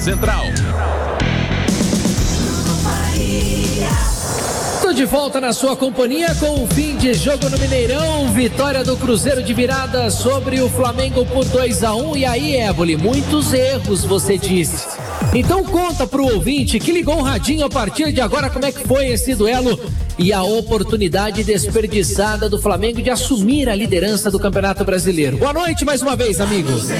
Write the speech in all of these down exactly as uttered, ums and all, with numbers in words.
Central. Tô de volta na sua companhia com o fim de jogo no Mineirão, vitória do Cruzeiro de virada sobre o Flamengo por dois a um. E aí, Éboli, muitos erros, você disse. Então conta pro ouvinte que ligou o radinho a partir de agora como é que foi esse duelo e a oportunidade desperdiçada do Flamengo de assumir a liderança do Campeonato Brasileiro. Boa noite mais uma vez, amigos.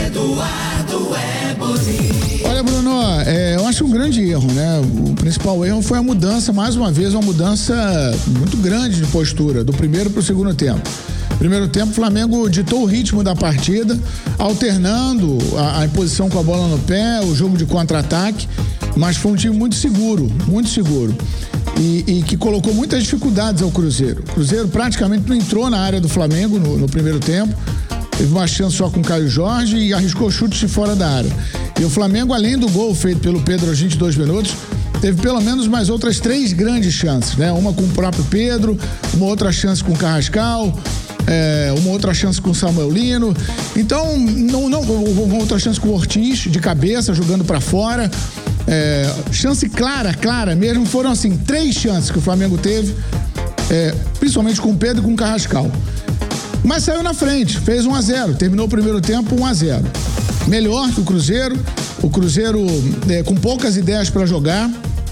Olha, Bruno, é, eu acho um grande erro, né? O principal erro foi a mudança, mais uma vez, uma mudança muito grande de postura, do primeiro para o segundo tempo. Primeiro tempo, o Flamengo ditou o ritmo da partida, alternando a, a imposição com a bola no pé, o jogo de contra-ataque, mas foi um time muito seguro, muito seguro. E, e que colocou muitas dificuldades ao Cruzeiro. O Cruzeiro praticamente não entrou na área do Flamengo no, no primeiro tempo, teve uma chance só com o Caio Jorge e arriscou chutes de fora da área. E o Flamengo, além do gol feito pelo Pedro aos vinte e dois minutos, teve pelo menos mais outras três grandes chances, né? Uma com o próprio Pedro, uma outra chance com o Carrascal, é, uma outra chance com o Samuel Lino. Então, não, não, uma outra chance com o Ortiz, de cabeça, jogando pra fora. É, chance clara, clara mesmo, foram assim, três chances que o Flamengo teve, é, principalmente com o Pedro e com o Carrascal. Mas saiu na frente, fez um a zero, terminou o primeiro tempo um a zero. Melhor que o Cruzeiro, o Cruzeiro é, com poucas ideias para jogar.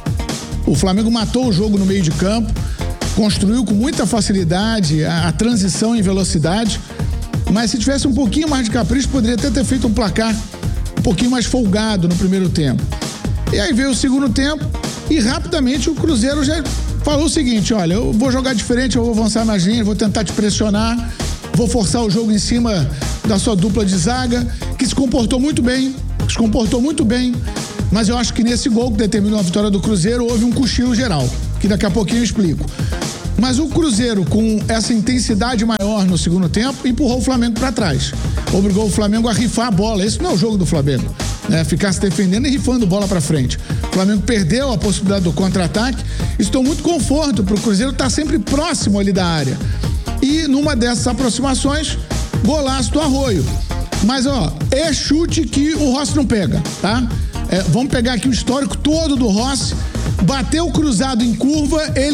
O Flamengo matou o jogo no meio de campo, construiu com muita facilidade a, a transição em velocidade, mas se tivesse um pouquinho mais de capricho, poderia até ter feito um placar um pouquinho mais folgado no primeiro tempo. E aí veio o segundo tempo e rapidamente o Cruzeiro já falou o seguinte: olha, eu vou jogar diferente, eu vou avançar nas linhas, vou tentar te pressionar, vou forçar o jogo em cima da sua dupla de zaga, que se comportou muito bem, se comportou muito bem, mas eu acho que nesse gol que determinou a vitória do Cruzeiro houve um cochilo geral, que daqui a pouquinho eu explico. Mas o Cruzeiro, com essa intensidade maior no segundo tempo, empurrou o Flamengo para trás, obrigou o Flamengo a rifar a bola. Esse não é o jogo do Flamengo, né? Ficar se defendendo e rifando bola para frente. O Flamengo perdeu a possibilidade do contra-ataque. Estou muito conforto para o Cruzeiro estar sempre próximo ali da área. E numa dessas aproximações, golaço do Arroio. Mas, ó, é chute que o Rossi não pega, tá? É, vamos pegar aqui o histórico todo do Rossi. Bateu cruzado em curva, ele